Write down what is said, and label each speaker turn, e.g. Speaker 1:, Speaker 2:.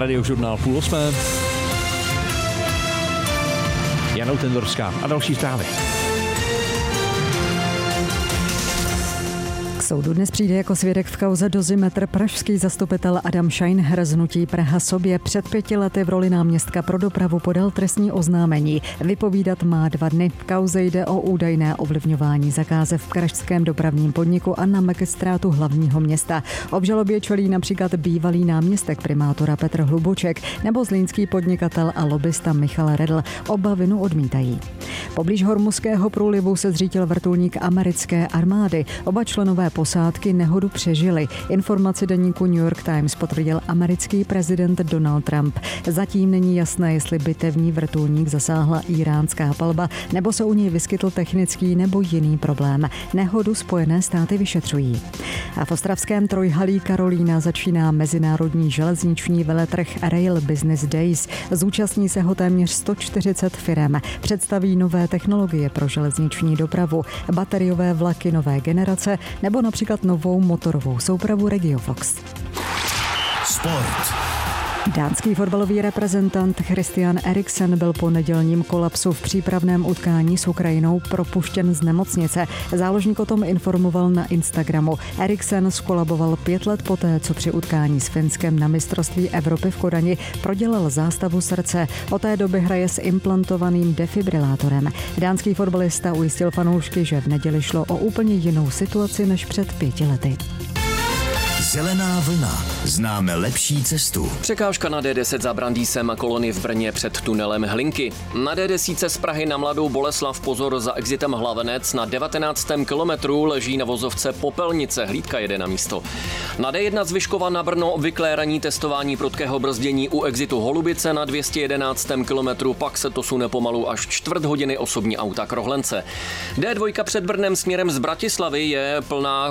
Speaker 1: Radiožurnál 7:30. Jana Tendorská a další zprávy.
Speaker 2: K soudu dnes přijde jako svědek v kauze Dozimetr pražský zastupitel Adam Scheinher z hnutí Praha sobě. Před 5 lety v roli náměstka pro dopravu podal trestní oznámení. Vypovídat má 2 dny. V kauze jde o údajné ovlivňování zakázek v pražském dopravním podniku a na magistrátu hlavního města. Obžalobě čelí například bývalý náměstek primátora Petr Hlubuček nebo zlínský podnikatel a lobista Michal Redl. Oba vinu odmítají. Poblíž Hormuzského průlivu se zřítil vrtulník americké armády. Oba členové posádky nehodu přežili. Informaci deníku New York Times potvrdil americký prezident Donald Trump. Zatím není jasné, jestli bitevní vrtulník zasáhla iránská palba, nebo se u něj vyskytl technický nebo jiný problém. Nehodu Spojené státy vyšetřují. A v ostravském Trojhalí Karolína začíná mezinárodní železniční veletrh Rail Business Days. Zúčastní se ho téměř 140 firem. Představí nové technologie pro železniční dopravu, bateriové vlaky nové generace nebo například novou motorovou soupravu Regiovox.
Speaker 3: Sport.
Speaker 2: Dánský fotbalový reprezentant Christian Eriksen byl po nedělním kolapsu v přípravném utkání s Ukrajinou propuštěn z nemocnice. Záložník o tom informoval na Instagramu. Eriksen skolaboval 5 let poté, co při utkání s Finskem na mistrovství Evropy v Kodani prodělal zástavu srdce. Od té doby hraje s implantovaným defibrilátorem. Dánský fotbalista ujistil fanoušky, že v neděli šlo o úplně jinou situaci než před 5 lety.
Speaker 3: Zelená vlna. Známe lepší cestu.
Speaker 4: Překážka na D10 za Brandýsem a kolony v Brně před tunelem Hlinky. Na D10 z Prahy na Mladou Boleslav pozor za exitem Hlavenec. Na 19. kilometru leží na vozovce Popelnice. Hlídka jede na místo. Na D1 z Vyškova na Brno obvyklé ranní testování prudkého brzdění u exitu Holubice. Na 211. kilometru pak se to sune pomalu až 1/4 hodiny osobní auta k Rohlence. D2 před Brnem směrem z Bratislavy je plná